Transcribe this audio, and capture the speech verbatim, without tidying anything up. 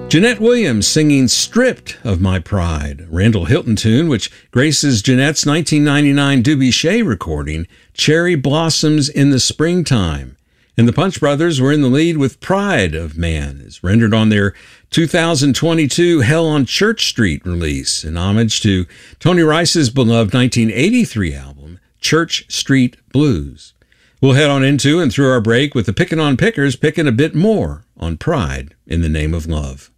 Jeanette Williams singing Stripped of My Pride, a Randall Hilton tune which graces Jeanette's nineteen ninety-nine Dubuchet recording, Cherry Blossoms in the Springtime. And the Punch Brothers were in the lead with Pride of Man, as rendered on their two thousand twenty-two Hell on Church Street release, in homage to Tony Rice's beloved nineteen eighty-three album, Church Street Blues. We'll head on into and through our break with the Pickin' on Pickers picking a bit more on Pride in the Name of Love.